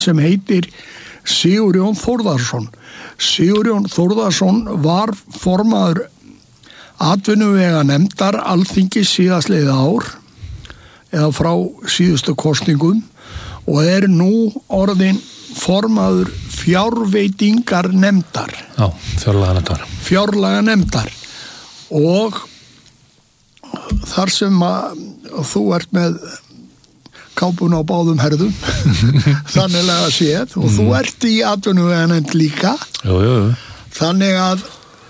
sem heitir Sigurjón Þórðarsson. Sigurjón Þórðarsson var formaður atvinnuveganefndar Alþingis síðastliðið ár eða frá síðustu kosningum og nú orðinn formaður fjárveitingarnefndar. Já, fjárlaganefndar. Fjárlaganefndar og þar sem þú ert með kápuna á báðum herðum þanniglega séð og þú ert í atvinnuveganefnd líka. Jú. Þannig að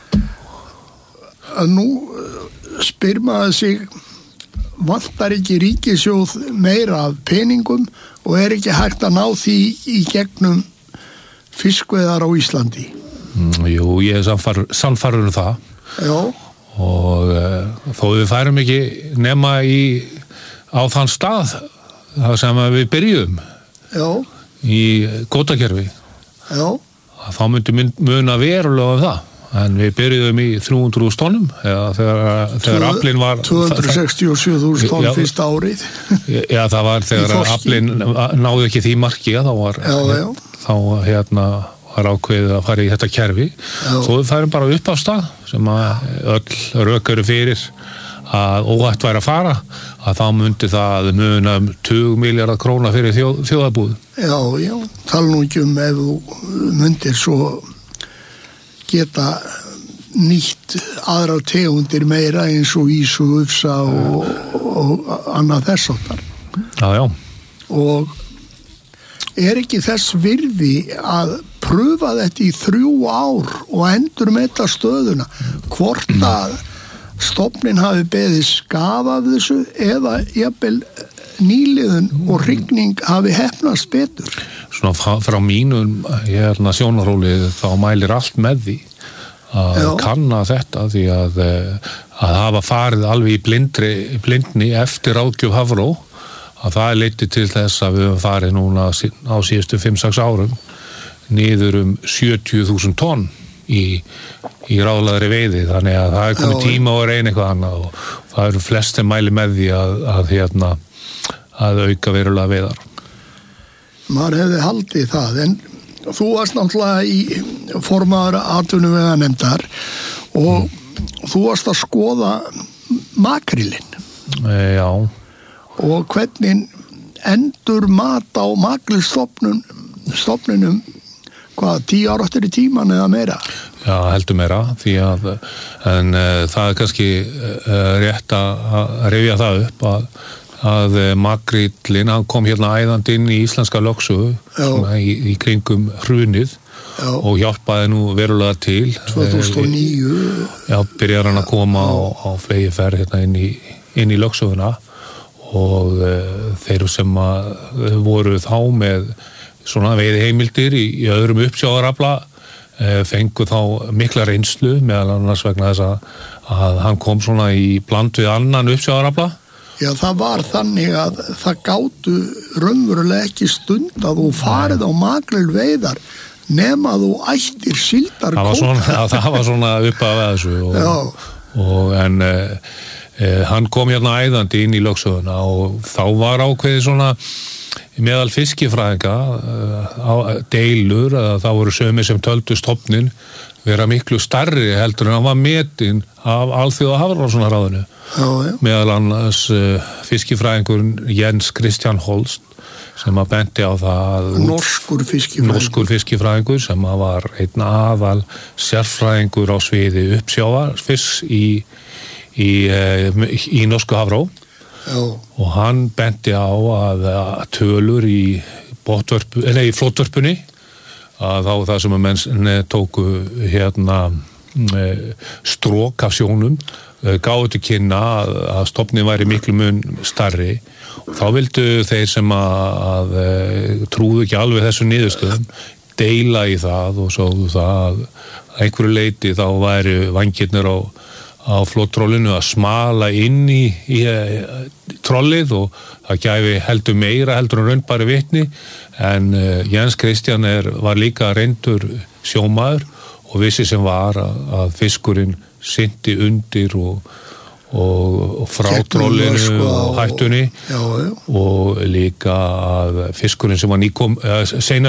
nú spyr maður sig, vantar ekki ríkissjóð meira af peningum og ekki hægt að ná því í gegnum fiskveiðar á Íslandi? Jú, ég sannfærður um það. Já. Og þó við færum ekki nema á þann stað það sem við byrjuðum. Já. Í kvótakerfi. Já. Þá myndi muna verulega um það. En við byrjuðum í 300.000 tonnum þegar aflinn var 267.000 tonn fyrsta árið. Já, það var þegar aflinn náði ekki því marki þá var ákveðið að fara í þetta kerfi. Svo við færum bara upp á stað sem að öll rök eru fyrir að óhætt væri að fara, að þá myndi það muna 20 milljarða króna fyrir þjóðarbúið. Já, tala nú ekki ef þú myndir svo geta nýtt aðra tegundir meira eins og ýsu, ufsa og annað þess áttar. Já. Og ekki þess virði að pröfa þetta í 3 ár og endurmeta stöðuna, hvort að stofnin hafi beðið skaða af þessu eða jafnvel nýliðun og rigning hafi heppnast betur? Svona frá mínum sjónarhóli þá mælir allt með því að kanna þetta því að hafa farið alveg í blindni eftir ráðgjöf Hafró, að það leiddi til þess að við höfum farið núna á síðustu 5-6 árum niður 70.000 tonn í ráðlagðri veiði, þannig að það komið tíma að reyna eitthvað annað og það eru flest sem mæli með því að auka verulega veiðar. Maður hefði haldið það, en þú varst náttúrulega í formaður atvinnuveganefndar og þú varst að skoða makrílinn. Já. Og hvernig endur mat á makrílstofninum 10 ára eftir í tíman eða meira? Já, heldur meira, en það kannski rétt að rifja það upp að makríllinn, hann kom hérna æðandi inn í íslenska lögsögu í kringum hrunið og hjálpaði nú verulega til. 2009. Já, byrjar hann að koma á fleygiferð hérna inn í lögsöguna og þeir sem voru þá með svona veiðiheimildir í öðrum uppsjávarafla fengu þá mikla reynslu meðal annars vegna þess að hann kom svona í bland við annan uppsjávarafla. Já, það var þannig að það gátu raunverulega ekki stund að þú farið á makrílveiðar nema þú ættir síldarkvóta. Það var svona upp af þessu en hann kom hérna æðandi inn í lögsöguna og þá var ákveðið svona meðal fiskifræðinga deilur að það voru sömur sem töldu stofnin vera miklu stærri heldur en hann var metinn af Alþjóða Hafrannsóknaráðinu. Meðal annars fiskifræðingur Jens Christian Holst sem að benti á það norskur fiskifræðingur sem var einn aðal sérfræðingur á sviði uppsjávarfisks í norsku Hafró. Og hann benti á að tölur í flottvörpunni að þá það sem að menn tóku strók af sjónum gáðu til kynna að stofnin væri miklu mun stærri og þá vildu þeir sem að trúðu ekki alveg þessu niðurstöðum deila í það og sögðu það að einhverju leyti þá væri vængirnir á flottrollinu að smala inn í trollið og það gæfi heldur meira heldur en raunbæri vitni en Jens Christian var líka reyndur sjómaður og vissi sem var að fiskurinn synti undir og frá trollinu og hættunni já. og líka að fiskurinn sem var seinast